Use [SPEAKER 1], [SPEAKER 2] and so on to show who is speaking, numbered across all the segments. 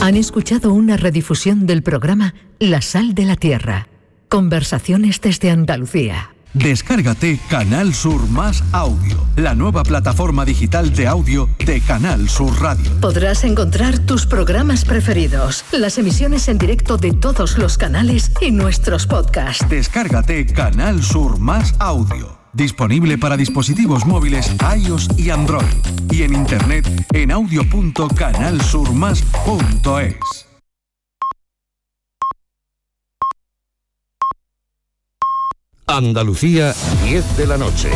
[SPEAKER 1] Han escuchado una redifusión del programa La Sal de la Tierra. Conversaciones desde Andalucía.
[SPEAKER 2] Descárgate Canal Sur Más Audio, la nueva plataforma digital de audio de Canal Sur Radio.
[SPEAKER 1] Podrás encontrar tus programas preferidos, las emisiones en directo de todos los canales y nuestros podcasts.
[SPEAKER 2] Descárgate Canal Sur Más Audio. Disponible para dispositivos móviles iOS y Android. Y en internet en audio.canalsurmas.es.
[SPEAKER 3] Andalucía, 10 de la noche.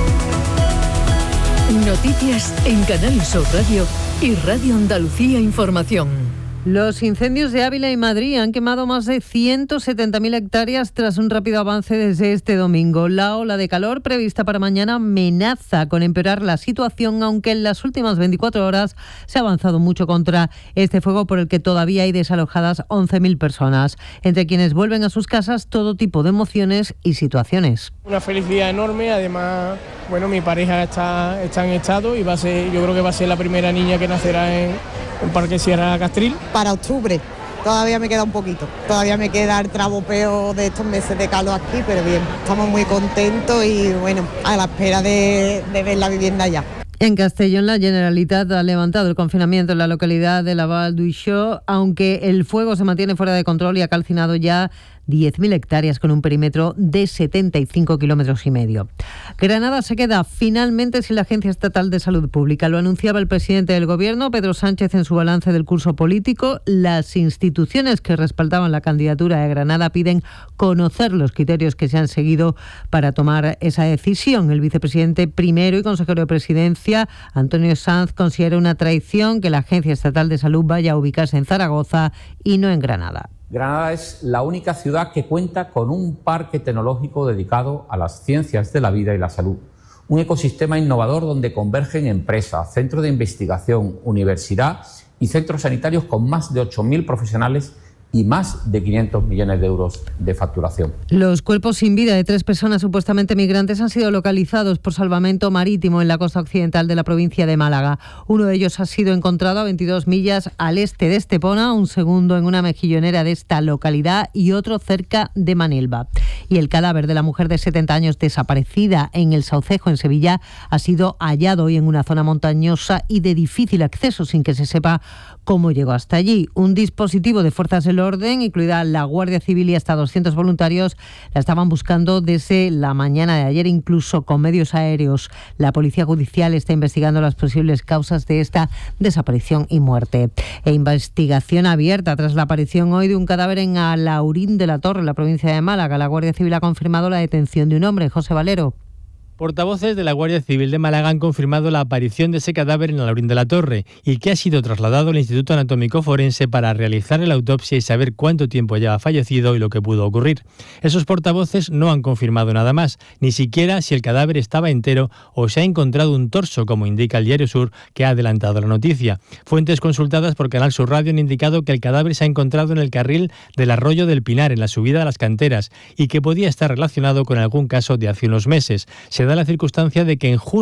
[SPEAKER 1] Noticias en Canal Sur Radio y Radio Andalucía Información.
[SPEAKER 4] Los incendios de Ávila y Madrid han quemado más de 170.000 hectáreas tras un rápido avance desde este domingo. La ola de calor prevista para mañana amenaza con empeorar la situación, aunque en las últimas 24 horas se ha avanzado mucho contra este fuego por el que todavía hay desalojadas 11.000 personas, entre quienes vuelven a sus casas todo tipo de emociones y situaciones.
[SPEAKER 5] Una felicidad enorme, además, bueno, mi pareja está en estado y yo creo que va a ser la primera niña que nacerá en Parque Sierra Castril.
[SPEAKER 6] Para octubre, todavía me queda un poquito, todavía me queda el trabopeo de estos meses de calor aquí, pero bien, estamos muy contentos y bueno, a la espera de ver la vivienda ya.
[SPEAKER 4] En Castellón, la Generalitat ha levantado el confinamiento en la localidad de la Val d'Uixó, aunque el fuego se mantiene fuera de control y ha calcinado ya 10.000 hectáreas con un perímetro de 75 kilómetros y medio. Granada se queda finalmente sin la Agencia Estatal de Salud Pública. Lo anunciaba el presidente del Gobierno, Pedro Sánchez, en su balance del curso político. Las instituciones que respaldaban la candidatura de Granada piden conocer los criterios que se han seguido para tomar esa decisión. El vicepresidente primero y consejero de Presidencia, Antonio Sanz, considera una traición que la Agencia Estatal de Salud vaya a ubicarse en Zaragoza y no en Granada.
[SPEAKER 7] Granada es la única ciudad que cuenta con un parque tecnológico dedicado a las ciencias de la vida y la salud. Un ecosistema innovador donde convergen empresas, centros de investigación, universidad y centros sanitarios con más de 8.000 profesionales y más de 500 millones de euros de facturación.
[SPEAKER 4] Los cuerpos sin vida de 3 personas supuestamente migrantes han sido localizados por salvamento marítimo en la costa occidental de la provincia de Málaga. Uno de ellos ha sido encontrado a 22 millas al este de Estepona, un segundo en una mejillonera de esta localidad y otro cerca de Manilva. Y el cadáver de la mujer de 70 años desaparecida en el Saucejo, en Sevilla, ha sido hallado hoy en una zona montañosa y de difícil acceso, sin que se sepa cómo llegó hasta allí. Un dispositivo de fuerzas del orden, incluida la Guardia Civil y hasta 200 voluntarios, la estaban buscando desde la mañana de ayer, incluso con medios aéreos. La Policía Judicial está investigando las posibles causas de esta desaparición y muerte. Investigación abierta tras la aparición hoy de un cadáver en Alhaurín de la Torre, en la provincia de Málaga. La Guardia Civil ha confirmado la detención de un hombre. José Valero.
[SPEAKER 8] Portavoces de la Guardia Civil de Málaga han confirmado la aparición de ese cadáver en Alhaurín de la Torre y que ha sido trasladado al Instituto Anatómico Forense para realizar la autopsia y saber cuánto tiempo lleva fallecido y lo que pudo ocurrir. Esos portavoces no han confirmado nada más, ni siquiera si el cadáver estaba entero o se ha encontrado un torso, como indica el Diario Sur, que ha adelantado la noticia. Fuentes consultadas por Canal Sur Radio han indicado que el cadáver se ha encontrado en el carril del Arroyo del Pinar, en la subida a las Canteras, y que podía estar relacionado con algún caso de hace unos meses. Se da la circunstancia de que en junio